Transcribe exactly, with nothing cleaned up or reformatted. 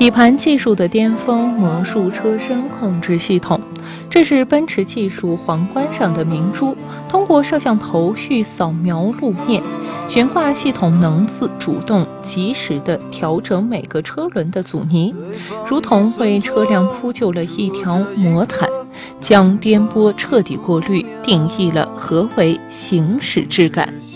底盘技术的巅峰，魔术车身控制系统，这是奔驰技术皇冠上的明珠。通过摄像头预扫描路面，悬挂系统能自主动及时地调整每个车轮的阻尼，如同为车辆铺就了一条魔毯，将颠簸彻底过滤，定义了何为行驶质感。